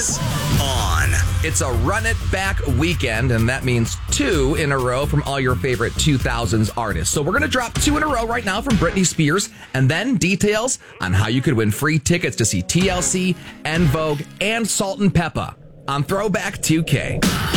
is on. It's a run it back weekend, and that means 2 in a row from all your favorite 2000s artists. So we're going to drop 2 in a row right now from Britney Spears, and then details on how you could win free tickets to see TLC, En Vogue, and Salt and Peppa on Throwback 2K.